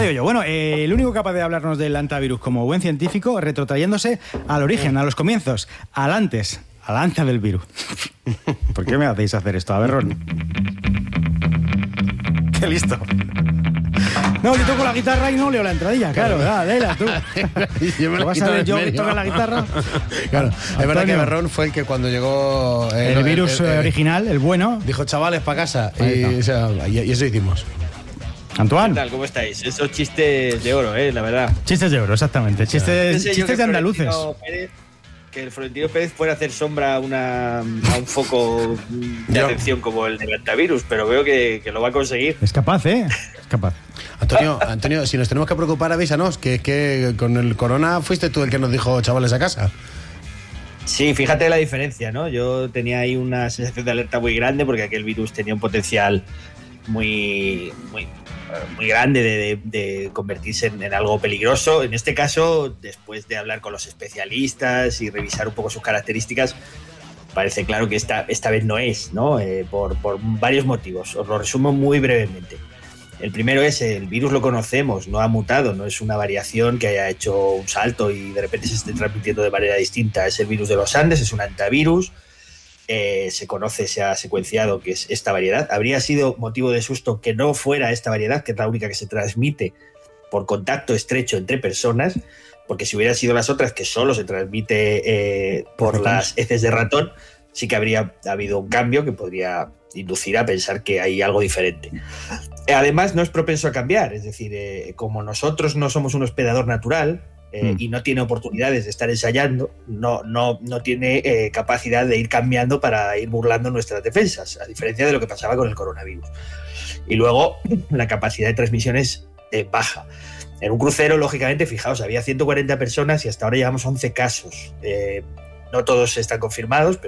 digo yo. Bueno, el único capaz de hablarnos del hantavirus como buen científico, retrotrayéndose al origen, a los comienzos, al antes, al antes del virus. ¿Por qué me hacéis hacer esto? A ver, Ron. Qué listo. No, yo toco la guitarra y no leo la entradilla, claro, léela tú. Yo me ¿Lo vas a ver yo que toca la guitarra? Claro, es verdad que Berrón fue el que cuando llegó... el virus original, el bueno. Dijo, chavales, para casa. Y eso hicimos. Antoine. ¿Qué tal? ¿Cómo estáis? Esos chistes de oro, la verdad. Chistes de oro, exactamente. Chistes de andaluces. Que el Florentino Pérez fuera a hacer sombra a un foco de atención como el del hantavirus, pero veo que lo va a conseguir. Es capaz, ¿eh? Es capaz. Antonio, si nos tenemos que preocupar, avísanos, que con el corona fuiste tú el que nos dijo, chavales, a casa. Sí, fíjate la diferencia, ¿no? Yo tenía ahí una sensación de alerta muy grande porque aquel virus tenía un potencial muy grande de convertirse en algo peligroso. En este caso, después de hablar con los especialistas y revisar un poco sus características, parece claro que esta vez no es, ¿no? Por varios motivos. Os lo resumo muy brevemente. El primero es, el virus lo conocemos, no ha mutado, no es una variación que haya hecho un salto y de repente se esté transmitiendo de manera distinta. Es el virus de los Andes, es un hantavirus. Se conoce, se ha secuenciado que es esta variedad. Habría sido motivo de susto que no fuera esta variedad, que es la única que se transmite por contacto estrecho entre personas, porque si hubieran sido las otras, que solo se transmite por las heces de ratón, sí que habría habido un cambio que podría inducir a pensar que hay algo diferente. Además, no es propenso a cambiar, es decir, como nosotros no somos un hospedador natural, y no tiene oportunidades de estar ensayando, no tiene capacidad de ir cambiando para ir burlando nuestras defensas, a diferencia de lo que pasaba con el coronavirus. Y luego la capacidad de transmisión es baja. En un crucero, lógicamente, fijaos, había 140 personas y hasta ahora llevamos 11 casos. No todos están confirmados, pero